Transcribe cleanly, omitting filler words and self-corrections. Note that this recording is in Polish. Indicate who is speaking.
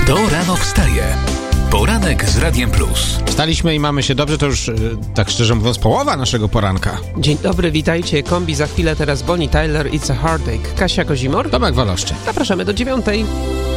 Speaker 1: Kto rano wstaje? Poranek z Radiem Plus.
Speaker 2: Wstaliśmy i mamy się dobrze, to już tak szczerze mówiąc połowa naszego poranka.
Speaker 3: Dzień dobry, witajcie. Kombi za chwilę, teraz Bonnie Tyler, It's a Heartache. Kasia Kozimor.
Speaker 2: Tomek Waloszczyk.
Speaker 3: Zapraszamy do 9:00.